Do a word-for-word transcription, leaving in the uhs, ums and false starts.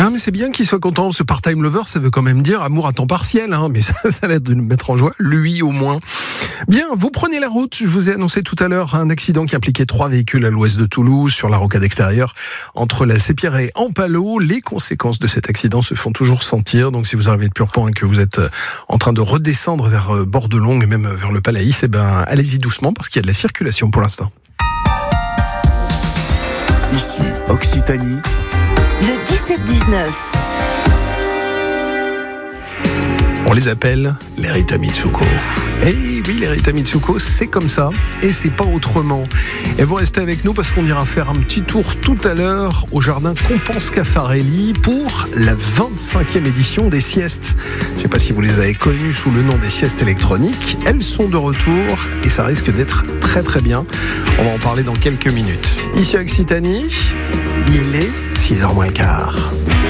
Non, mais c'est bien qu'il soit content. Ce part-time lover, ça veut quand même dire amour à temps partiel, hein, mais ça, ça l'aide de nous mettre en joie, lui au moins. Bien, vous prenez la route. Je vous ai annoncé tout à l'heure un accident qui impliquait trois véhicules à l'ouest de Toulouse, sur la rocade extérieure, entre la Sépierre et Ampalo. Les conséquences de cet accident se font toujours sentir. Donc, si vous arrivez de Purpan et que vous êtes en train de redescendre vers Bordelongue et même vers le Palaïs, eh ben, allez-y doucement parce qu'il y a de la circulation pour l'instant. Ici, Occitanie. Le dix-sept dix-neuf. On les appelle les Rita Mitsuko. Eh oui, les Rita Mitsuko, c'est comme ça et c'est pas autrement. Et vous restez avec nous parce qu'on ira faire un petit tour tout à l'heure au jardin Compense Caffarelli pour la vingt-cinquième édition des siestes. Je sais pas si vous les avez connues sous le nom des siestes électroniques. Elles sont de retour et ça risque d'être très très bien. On va en parler dans quelques minutes. Ici à Occitanie, il est six heures moins le quart.